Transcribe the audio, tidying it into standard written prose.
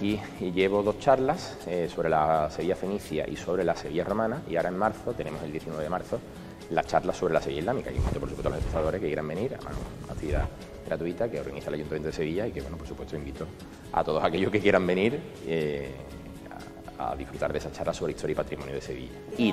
aquí llevo 2 charlas sobre la Sevilla fenicia y sobre la Sevilla romana, y ahora en marzo, tenemos el 19 de marzo, la charla sobre la Sevilla islámica, y invito por supuesto a los espectadores que quieran venir, bueno, una actividad gratuita que organiza el Ayuntamiento de Sevilla y que, bueno, por supuesto invito a todos aquellos que quieran venir a disfrutar de esa charla sobre historia y patrimonio de Sevilla. Y